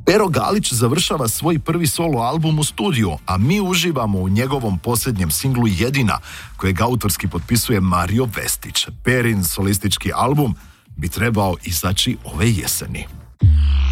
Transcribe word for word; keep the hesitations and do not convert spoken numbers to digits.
Pero Galić završava svoj prvi solo album u studiju, a mi uživamo u njegovom posljednjem singlu Jedina, kojeg autorski potpisuje Mario Vestić. Perin solistički album bi trebao izaći ove jeseni.